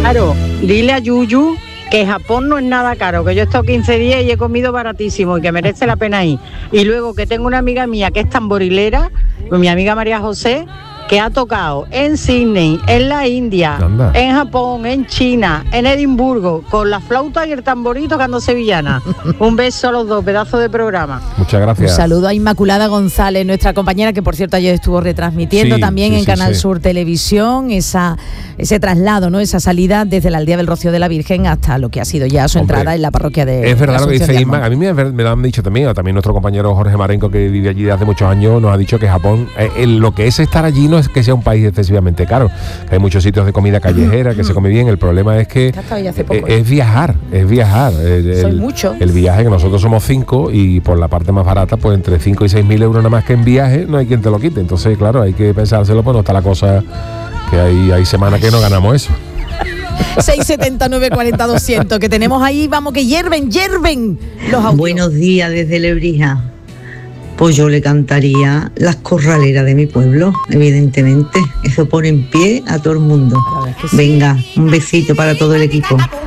Claro, dile a Yuyu que Japón no es nada caro, que yo he estado 15 días y he comido baratísimo y que merece la pena ir. Y luego que tengo una amiga mía que es tamborilera, mi amiga María José, que ha tocado en Sydney, en la India, Anda. en Japón, en China, en Edimburgo, con la flauta y el tamborito tocando sevillana. Un beso a los dos, pedazo de programa. Muchas gracias. Un saludo a Inmaculada González, nuestra compañera, que por cierto ayer estuvo retransmitiendo Sí, también sí, en sí, Canal sí. Sur Televisión ese traslado, ¿no? Esa salida desde la aldea del Rocío de la Virgen hasta lo que ha sido ya su Hombre, entrada en la parroquia de Es verdad lo que Asunción dice de Isma. Almonte. A mí me lo han dicho también nuestro compañero Jorge Marenco, que vive allí desde hace muchos años, nos ha dicho que Japón, lo que es estar allí no es que sea un país excesivamente caro, que hay muchos sitios de comida callejera que se come bien. El problema es que Hasta hoy hace poco, es viajar. Soy mucho. El viaje, que nosotros somos 5 y por la parte más barata, pues entre 5 y 6.000 euros nada más que en viaje, no hay quien te lo quite. Entonces, claro, hay que pensárselo, pues no está la cosa, que hay semanas que no ganamos eso. 679 40 200 que tenemos ahí, vamos, que hierven los audios. Buenos días desde Lebrija. Pues yo le cantaría Las Corraleras de mi pueblo, evidentemente. Eso pone en pie a todo el mundo. La verdad es que sí. Venga, un besito para todo el equipo.